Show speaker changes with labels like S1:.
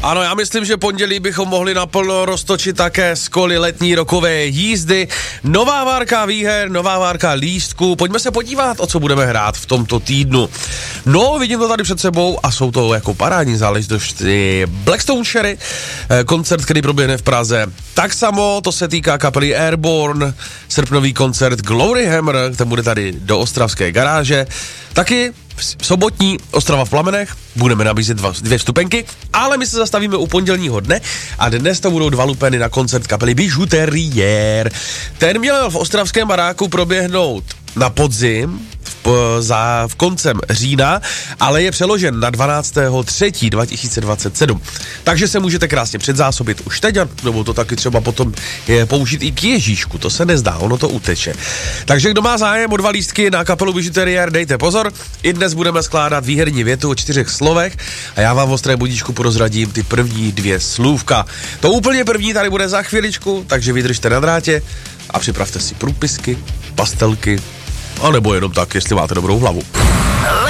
S1: Ano, já myslím, že pondělí bychom mohli naplno roztočit také z koly letní rokové jízdy. Nová várka výher, nová várka lístků. Pojďme se podívat, o co budeme hrát v tomto týdnu. No, vidím to tady před sebou a jsou to jako parádní záležitosti. Blackstone Cherry, koncert, který proběhne v Praze. Tak samo, to se týká kapely Airborne, srpnový koncert Glory Hammer, ten bude tady do ostravské garáže. Taky sobotní Ostrava v plamenech, budeme nabízet dvě vstupenky, ale my se zastavíme u pondělního dne a dnes to budou 2 lupeny na koncert kapely Bižuteriér. Ten měl v ostravském baráku proběhnout na podzim, v koncem října, ale je přeložen na 12.3.2027. Takže se můžete krásně předzásobit už teď, nebo to taky třeba potom je použít i k Ježíšku, to se nezdá, ono to uteče. Takže kdo má zájem o 2 lístky na kapelu Bižuteriér, dejte pozor, i dnes budeme skládat výherní větu o 4 slovech a já vám v ostré budíčku prozradím ty první 2 slůvka. To úplně první tady bude za chviličku, takže vydržte na drátě a připravte si průpisky, pastelky, a nebo jenom tak, jestli máte dobrou hlavu.